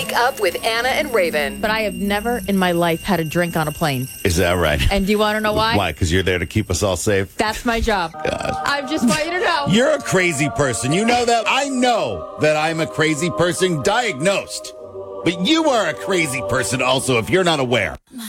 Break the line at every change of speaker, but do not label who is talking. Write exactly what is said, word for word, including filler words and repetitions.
Wake Up with Anna and Raven.
But I have never in my life had a drink on a plane.
Is that right?
And do you want to know why?
Why? Because you're there to keep us all safe?
That's my job.
God.
I just want you to know.
You're a crazy person. You know that? I know that I'm a crazy person diagnosed. But you are a crazy person also if you're not aware.
My